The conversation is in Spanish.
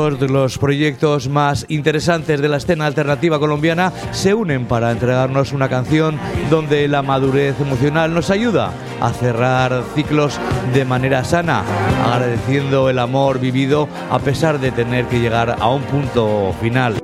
dos de los proyectos más interesantes de la escena alternativa colombiana se unen para entregarnos una canción donde la madurez emocional nos ayuda a cerrar ciclos de manera sana, agradeciendo el amor vivido a pesar de tener que llegar a un punto final.